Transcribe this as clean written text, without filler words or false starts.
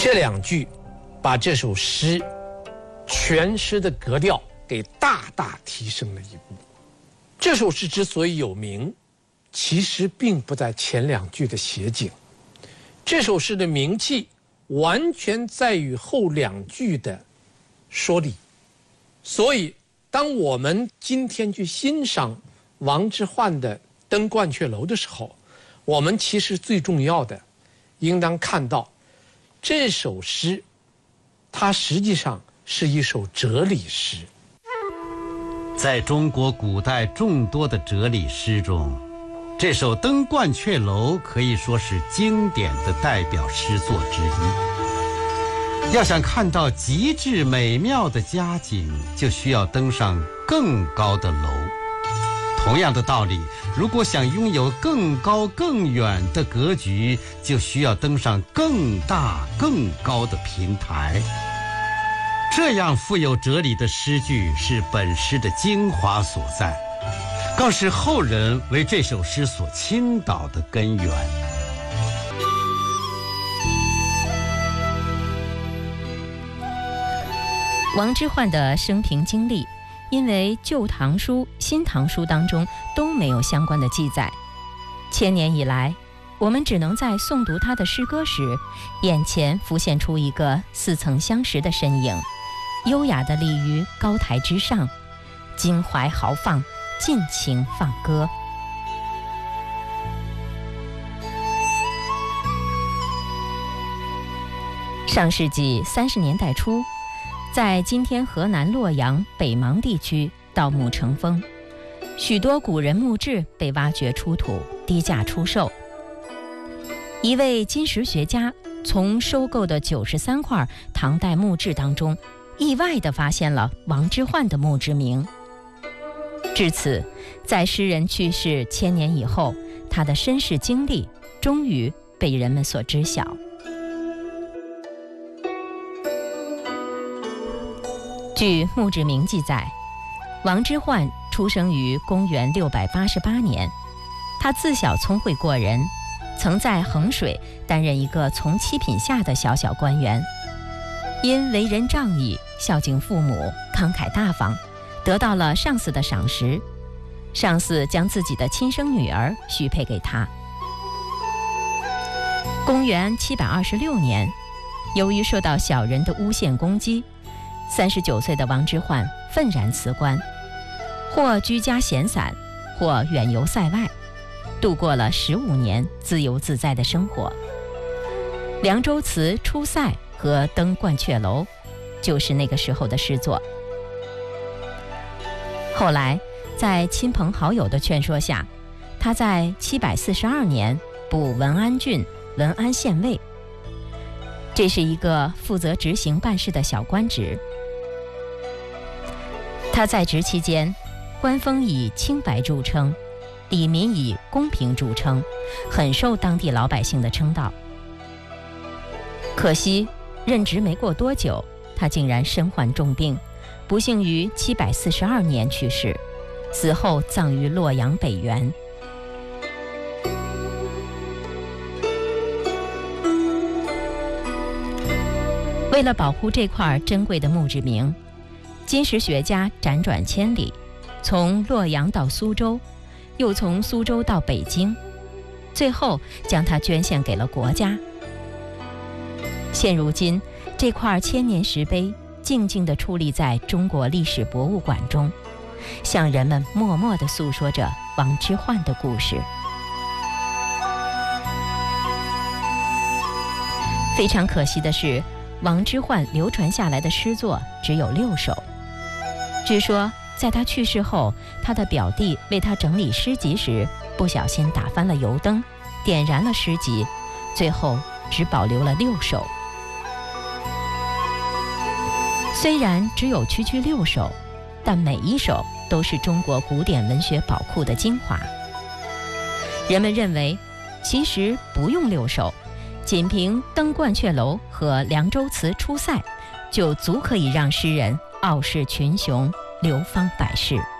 这两句把这首诗全诗的格调给大大提升了一步。这首诗之所以有名，其实并不在前两句的写景，这首诗的名气完全在于后两句的说理。所以当我们今天去欣赏王之涣的《登鹳雀楼》的时候，我们其实最重要的应当看到这首诗它实际上是一首哲理诗。 在中国古代众多的哲理诗中，这首《登鹳雀楼》可以说是经典的代表诗作之一。要想看到极致美妙的佳景，就需要登上更高的楼。同样的道理，如果想拥有更高更远的格局，就需要登上更大更高的平台。这样富有哲理的诗句是本诗的精华所在，更是后人为这首诗所倾倒的根源。 王之涣的生平经历，因为《旧唐书》《新唐书》当中都没有相关的记载，千年以来，我们只能在诵读他的诗歌时，眼前浮现出一个似曾相识的身影，优雅地立于高台之上，襟怀豪放，尽情放歌。上世纪30年代初，在今天河南洛阳北邙地区盗墓成风，许多古人墓志被挖掘出土，低价出售。一位金石学家从收购的93块唐代墓志当中，意外地发现了王之涣的墓志铭。至此，在诗人去世1000年以后，他的身世经历终于被人们所知晓。据墓志铭记载，王之涣出生于公元688年，他自小聪慧过人，曾在衡水担任一个从7品下的小小官员。因为人仗义，孝敬父母，慷慨大方，得到了上司的赏识，上司将自己的亲生女儿许配给他。公元726年，由于受到小人的诬陷攻击，39岁的王之涣愤然辞官，或居家闲散，或远游塞外，度过了15年自由自在的生活。《凉州词·出塞》和《登鹳雀楼》就是那个时候的诗作。后来在亲朋好友的劝说下，他在742年补文安郡文安县尉，这是一个负责执行办事的小官职。他在职期间，官风以清白著称，李民以公平著称，很受当地老百姓的称道。可惜任职没过多久，他竟然身患重病，不幸于742年去世，死后葬于洛阳北园。为了保护这块珍贵的墓志铭，金石学家辗转千里，从洛阳到苏州，又从苏州到北京，最后将它捐献给了国家。现如今，这块1000年石碑静静地矗立在中国历史博物馆中，向人们默默地诉说着王之涣的故事。非常可惜的是，王之涣流传下来的诗作只有6首。据说在他去世后，他的表弟为他整理诗集时，不小心打翻了油灯，点燃了诗集，最后只保留了6首。虽然只有区区6首，但每一首都是中国古典文学宝库的精华。人们认为，其实不用6首，仅凭《登鹳雀楼》和《凉州词·出塞》，就足可以让诗人傲视群雄，流芳百世。